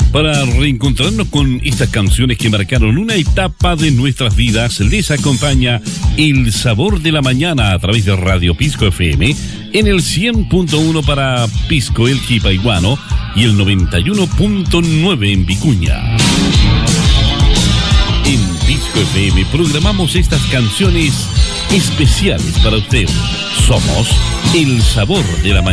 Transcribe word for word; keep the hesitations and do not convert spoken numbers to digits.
Para reencontrarnos con estas canciones que marcaron una etapa de nuestras vidas, les acompaña El Sabor de la Mañana a través de Radio Pisco F M en el cien punto uno para Pisco, El Quipayguano, y el noventa y uno punto nueve en Vicuña. En Pisco F M programamos estas canciones especiales para usted. Somos El Sabor de la Mañana.